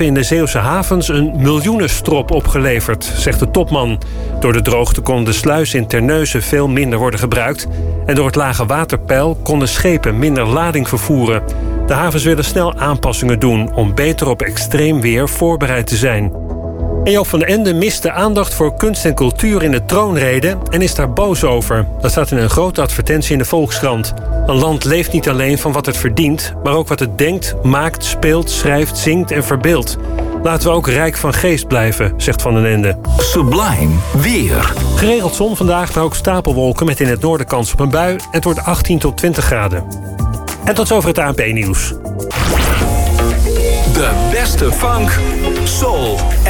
in de Zeeuwse havens een miljoenenstrop opgeleverd, zegt de topman. Door de droogte kon de sluis in Terneuzen veel minder worden gebruikt. En door het lage waterpeil konden schepen minder lading vervoeren. De havens willen snel aanpassingen doen om beter op extreem weer voorbereid te zijn. En Joop van den Ende mist de aandacht voor kunst en cultuur in de troonrede en is daar boos over. Dat staat in een grote advertentie in de Volkskrant. Een land leeft niet alleen van wat het verdient, maar ook wat het denkt, maakt, speelt, schrijft, zingt en verbeeldt. Laten we ook rijk van geest blijven, zegt Van den Ende. Sublime weer. Geregeld zon vandaag, maar ook stapelwolken met in het noorden kans op een bui. Het wordt 18 tot 20 graden. En tot zover het ANP-nieuws. De beste funk, soul